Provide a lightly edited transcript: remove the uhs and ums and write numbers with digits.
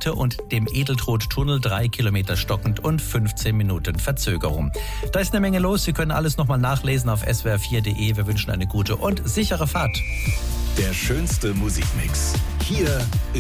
Elite und dem Edeltrot-Tunnel 3 Kilometer stockend und 15 Minuten Verzögerung. Da ist eine Menge los. Sie können alles nochmal nachlesen auf swr4.de. Wir wünschen eine gute und sichere Fahrt. Der schönste Musikmix. Hier ist